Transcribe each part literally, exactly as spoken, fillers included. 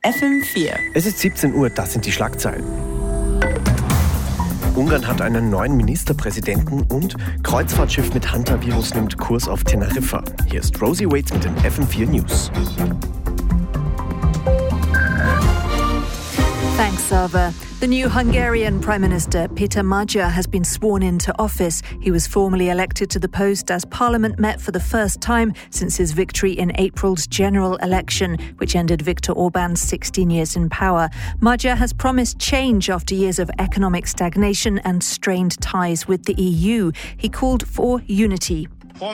F M vier. Es ist siebzehn Uhr, das sind die Schlagzeilen. Ungarn hat einen neuen Ministerpräsidenten und Kreuzfahrtschiff mit Hantavirus nimmt Kurs auf Teneriffa. Hier ist Rosie Waits mit den F M vier News. Thanks, Sava. The new Hungarian Prime Minister, Peter Magyar, has been sworn into office. He was formally elected to the post as Parliament met for the first time since his victory in April's general election, which ended Viktor Orban's sixteen years in power. Magyar has promised change after years of economic stagnation and strained ties with the E U. He called for unity.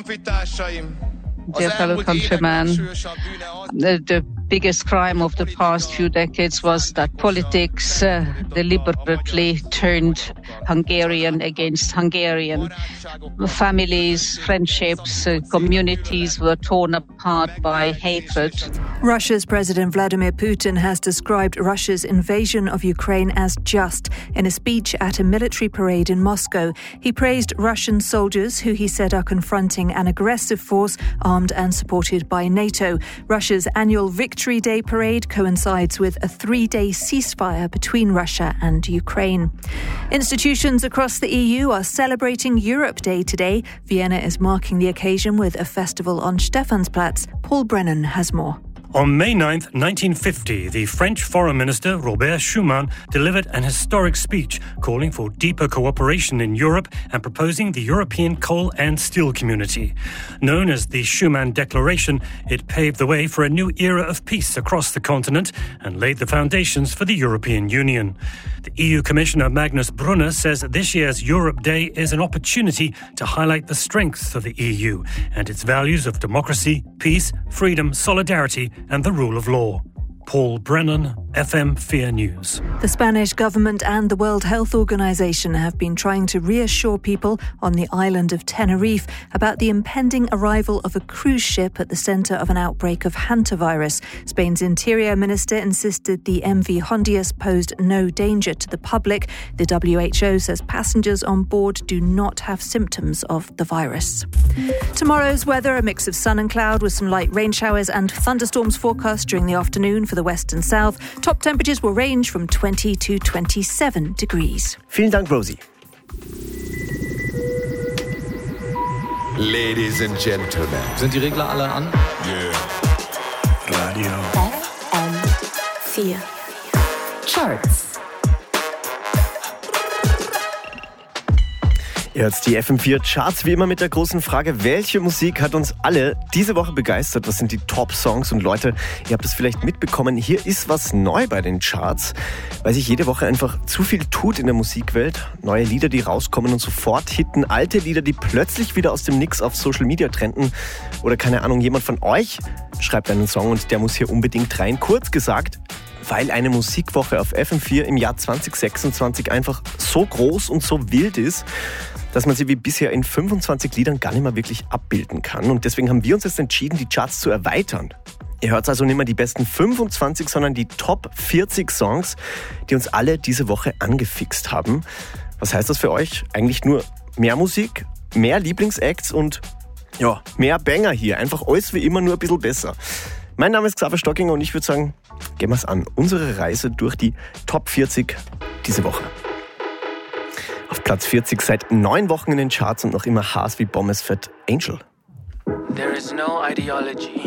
Dear fellow countrymen, the, the biggest crime of the past few decades was that politics uh, deliberately turned Hungarian against Hungarian. Families, friendships, uh, communities were torn apart by hatred. Russia's President Vladimir Putin has described Russia's invasion of Ukraine as just in a speech at a military parade in Moscow. He praised Russian soldiers who he said are confronting an aggressive force armed and supported by NATO. Russia's annual Victory Day parade coincides with a three-day ceasefire between Russia and Ukraine. Institutions across the E U are celebrating Europe Day today. Vienna is marking the occasion with a festival on Stephansplatz. Paul Brennan has more. On May ninth, nineteen fifty, the French Foreign Minister Robert Schuman delivered an historic speech calling for deeper cooperation in Europe and proposing the European Coal and Steel Community. Known as the Schuman Declaration, it paved the way for a new era of peace across the continent and laid the foundations for the European Union. The E U Commissioner Magnus Brunner says this year's Europe Day is an opportunity to highlight the strengths of the E U and its values of democracy, peace, freedom, solidarity and the rule of law. Paul Brennan, F M four News. The Spanish government and the World Health Organization have been trying to reassure people on the island of Tenerife about the impending arrival of a cruise ship at the centre of an outbreak of hantavirus. Spain's Interior Minister insisted the M V Hondias posed no danger to the public. The W H O says passengers on board do not have symptoms of the virus. Tomorrow's weather, a mix of sun and cloud with some light rain showers and thunderstorms forecast during the afternoon for the west and south. Top temperatures will range from twenty to twenty-seven degrees. Vielen Dank, Rosie. Ladies and Gentlemen. Sind die Regler alle an? Yeah. Radio F M vier. Charts. Ihr hört die F M vier Charts wie immer mit der großen Frage, welche Musik hat uns alle diese Woche begeistert? Was sind die Top-Songs? Und Leute, ihr habt es vielleicht mitbekommen, hier ist was neu bei den Charts, weil sich jede Woche einfach zu viel tut in der Musikwelt. Neue Lieder, die rauskommen und sofort hitten, alte Lieder, die plötzlich wieder aus dem Nix auf Social Media trenden. Oder keine Ahnung, jemand von euch schreibt einen Song und der muss hier unbedingt rein. Kurz gesagt, weil eine Musikwoche auf F M vier im Jahr zwanzig sechsundzwanzig einfach so groß und so wild ist, dass man sie wie bisher in fünfundzwanzig Liedern gar nicht mehr wirklich abbilden kann. Und deswegen haben wir uns jetzt entschieden, die Charts zu erweitern. Ihr hört also nicht mehr die besten fünfundzwanzig, sondern die Top vierzig Songs, die uns alle diese Woche angefixt haben. Was heißt das für euch? Eigentlich nur mehr Musik, mehr Lieblingsacts und ja, mehr Banger hier. Einfach alles wie immer, nur ein bisschen besser. Mein Name ist Xaver Stockinger und ich würde sagen, gehen wir es an. Unsere Reise durch die Top vierzig diese Woche. Auf Platz vierzig seit neun Wochen in den Charts und noch immer Haas wie Bombesfett, Angel. There is no ideology